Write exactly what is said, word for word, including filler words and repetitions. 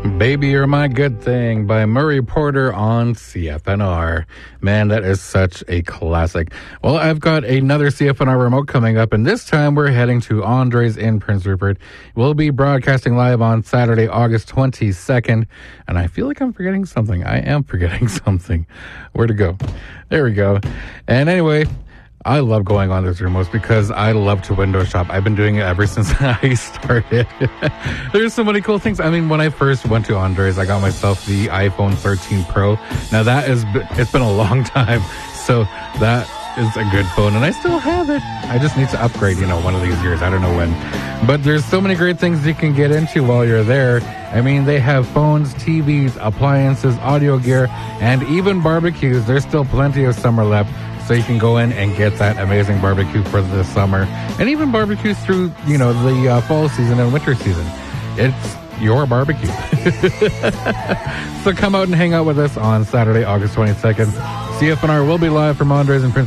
Baby, You're My Good Thing by Murray Porter on C F N R. Man, that is such a classic. Well, I've got another C F N R remote coming up, and this time we're heading to Andres in Prince Rupert. We'll be broadcasting live on Saturday, August twenty-second, and I feel like I'm forgetting something. I am forgetting something. Where to go? There we go. And anyway, I love going on those remotes because I love to window shop. I've been doing it ever since I started. There's so many cool things. I mean, when I first went to Andres, I got myself the iPhone thirteen Pro. Now that is, it's been a long time, so that is a good phone, and I still have it. I just need to upgrade, you know, one of these years. I don't know when. But there's so many great things you can get into while you're there. I mean, they have phones, T Vs, appliances, audio gear, and even barbecues. There's still plenty of summer left. So you can go in and get that amazing barbecue for the summer. And even barbecues through, you know, the uh, fall season and winter season. It's your barbecue. So come out and hang out with us on Saturday, August twenty-second. C F N R will be live from Andres and Prince